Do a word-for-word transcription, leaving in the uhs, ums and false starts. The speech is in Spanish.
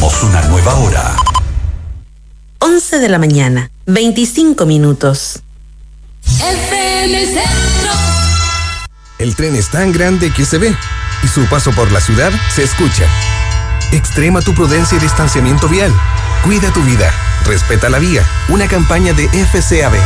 Somos una nueva hora. once de la mañana, veinticinco minutos. F M Centro. El tren es tan grande que se ve y su paso por la ciudad se escucha. Extrema tu prudencia y distanciamiento vial. Cuida tu vida. Respeta la vía. Una campaña de F C A B.